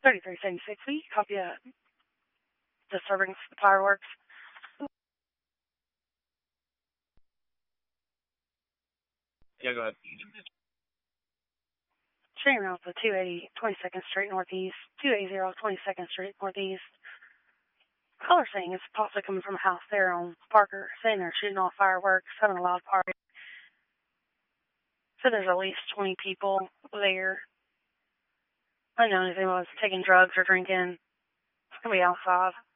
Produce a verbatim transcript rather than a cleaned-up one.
thirty-three seventy-six, will you copy a disturbance fireworks? Yeah, go ahead. Shane Alpha, two eighty twenty-second Street Northeast, two eighty twenty-second Street Northeast. Caller saying it's possibly coming from a house there on Parker, saying they're shooting off fireworks, having a loud party. So there's at least twenty people there. I don't know if anyone was taking drugs or drinking. It's going to be outside.